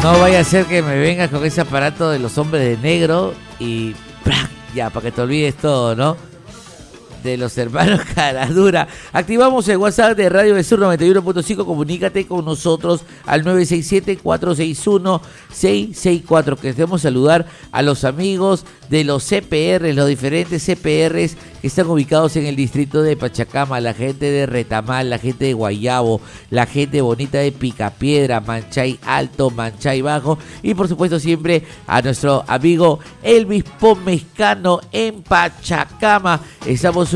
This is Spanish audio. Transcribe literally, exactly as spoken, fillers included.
No vaya a ser que me vengas con ese aparato de los hombres de negro y ¡prac! Ya, para que te olvides todo, ¿no? De los hermanos Caradura. Activamos el WhatsApp de Radio del Sur noventa y uno punto cinco. Comunícate con nosotros al nueve seis siete, cuatro seis uno, seis seis cuatro. Queremos saludar a los amigos de los C P R, los diferentes C P Rs que están ubicados en el distrito de Pachacama, la gente de Retamal, la gente de Guayabo, la gente bonita de Picapiedra, Manchay Alto, Manchay Bajo y por supuesto siempre a nuestro amigo Elvis Pomezcano en Pachacama. Estamos